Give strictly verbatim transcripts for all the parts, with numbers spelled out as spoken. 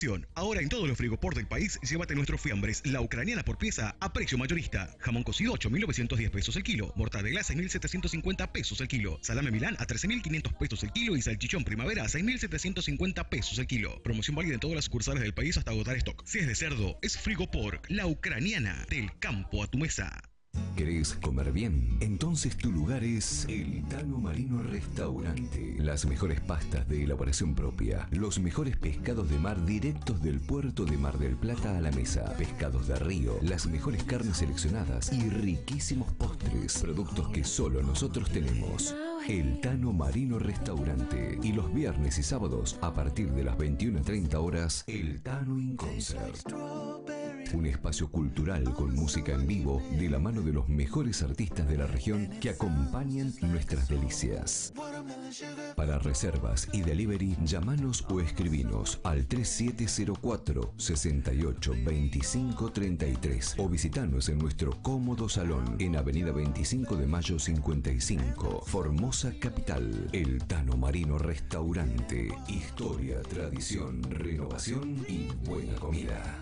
Ahora en todos los frigoport del país, llévate nuestros fiambres, la ucraniana por pieza, a precio mayorista. Jamón cocido, ocho mil novecientos diez pesos el kilo. Mortadela, seis mil setecientos cincuenta pesos el kilo. Salame Milán, a trece mil quinientos pesos el kilo. Y salchichón primavera, a seis mil setecientos cincuenta pesos el kilo. Promoción válida en todas las sucursales del país hasta agotar stock. Si es de cerdo, es frigoport, la ucraniana, del campo a tu mesa. ¿Querés comer bien? Entonces tu lugar es El Tano Marino Restaurante. Las mejores pastas de elaboración propia, los mejores pescados de mar directos del puerto de Mar del Plata a la mesa, pescados de río, las mejores carnes seleccionadas y riquísimos postres, productos que solo nosotros tenemos. El Tano Marino Restaurante. Y los viernes y sábados, a partir de las veintiuna treinta horas, El Tano in Concert. Un espacio cultural con música en vivo de la mano de los mejores artistas de la región que acompañan nuestras delicias. Para reservas y delivery, llamanos o escribinos al tres siete cero cuatro, seis ocho dos cinco tres tres o visitanos en nuestro cómodo salón en Avenida veinticinco de Mayo cincuenta y cinco, Formosa Capital. El Tano Marino Restaurante. Historia, tradición, renovación y buena comida.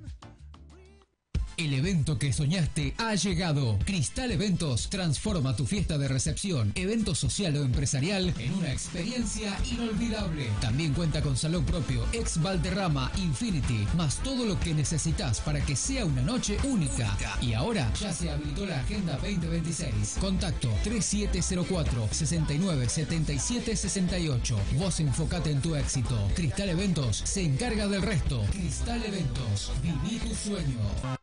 El evento que soñaste ha llegado. Cristal Eventos transforma tu fiesta de recepción, evento social o empresarial en una experiencia inolvidable. También cuenta con salón propio, ex Valderrama, Infinity, más todo lo que necesitas para que sea una noche única. Y ahora ya se habilitó la Agenda veinte veintiséis. Contacto tres siete cero cuatro, seis nueve siete siete seis ocho. Vos enfocate en tu éxito. Cristal Eventos se encarga del resto. Cristal Eventos, viví tu sueño.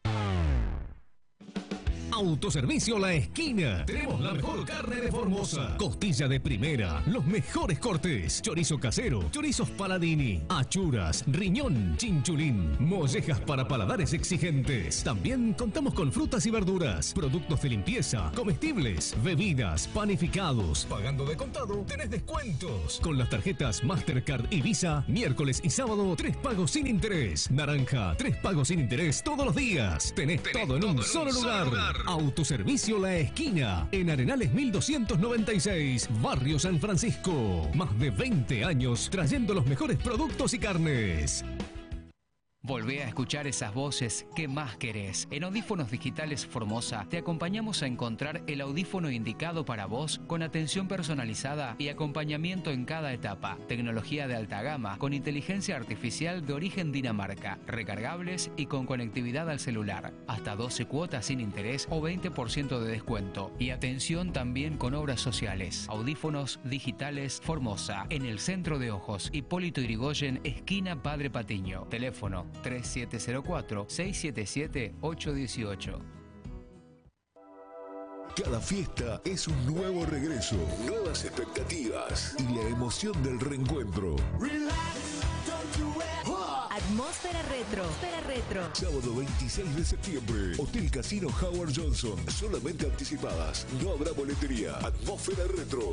Autoservicio La Esquina. Tenemos la mejor carne de Formosa. Costilla de primera, los mejores cortes, chorizo casero, chorizos Paladini, achuras, riñón, chinchulín, mollejas para paladares exigentes. También contamos con frutas y verduras, productos de limpieza, comestibles, bebidas, panificados. Pagando de contado, tenés descuentos. Con las tarjetas Mastercard y Visa, miércoles y sábado, tres pagos sin interés. Naranja, tres pagos sin interés todos los días. Tenés, Tenés todo en todo un, en solo, un lugar. solo lugar. Autoservicio La Esquina, en Arenales mil doscientos noventa y seis, Barrio San Francisco. Más de veinte años trayendo los mejores productos y carnes. Volvé a escuchar esas voces que más querés. En Audífonos Digitales Formosa te acompañamos a encontrar el audífono indicado para vos con atención personalizada y acompañamiento en cada etapa. Tecnología de alta gama con inteligencia artificial de origen Dinamarca, recargables y con conectividad al celular. Hasta doce cuotas sin interés o veinte por ciento de descuento. Y atención también con obras sociales. Audífonos Digitales Formosa, en el centro de Ojos, Hipólito Yrigoyen, esquina Padre Patiño. Teléfono tres siete cero cuatro, seis siete siete, ocho uno ocho. Cada fiesta es un nuevo regreso, nuevas expectativas y la emoción del reencuentro. Atmósfera Retro. Atmósfera Retro. Sábado veintiséis de septiembre, Hotel Casino Howard Johnson. Solamente anticipadas, no habrá boletería. Atmósfera Retro.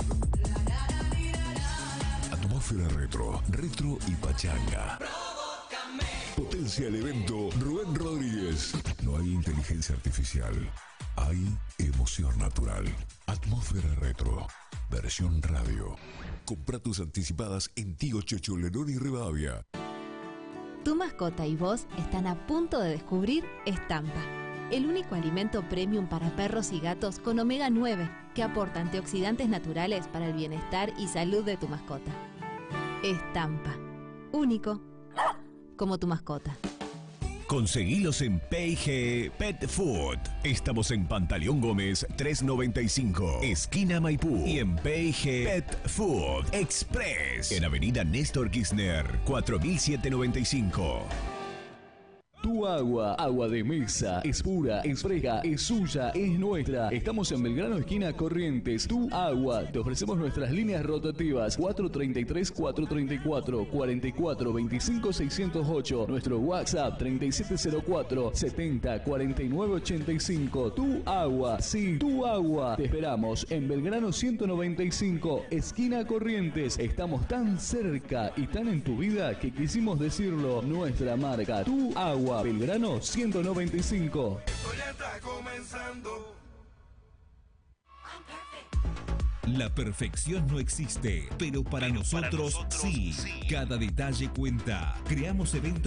Atmósfera Retro. Retro y pachanga. Potencia el evento Rubén Rodríguez. No hay inteligencia artificial, hay emoción natural. Atmósfera Retro, versión radio. Compra tus anticipadas en Tío Checho, Lenón y Rivadavia. Tu mascota y vos están a punto de descubrir Estampa, el único alimento premium para perros y gatos con omega nueve que aporta antioxidantes naturales para el bienestar y salud de tu mascota. Estampa, único como tu mascota. Conseguilos en P G Pet Food. Estamos en Pantaleón Gómez trescientos noventa y cinco, esquina Maipú. Y en P G Pet Food Express, en avenida Néstor Kirchner, cuatro mil setecientos noventa y cinco. Tu agua, agua de mesa, es pura, es fresca, es suya, es nuestra. Estamos en Belgrano, esquina Corrientes. Tu agua. Te ofrecemos nuestras líneas rotativas cuatro treinta y tres, cuatro treinta y cuatro, cuarenta y cuatro veinticinco seiscientos ocho. Nuestro WhatsApp treinta y siete cero cuatro, setenta, cuarenta y nueve ochenta y cinco. Tu agua, sí, tu agua. Te esperamos en Belgrano ciento noventa y cinco, esquina Corrientes. Estamos tan cerca y tan en tu vida que quisimos decirlo. Nuestra marca, Tu agua. Belgrano ciento noventa y cinco. Esto ya está comenzando. La perfección no existe, pero para nosotros, sí. Cada detalle cuenta. Creamos eventos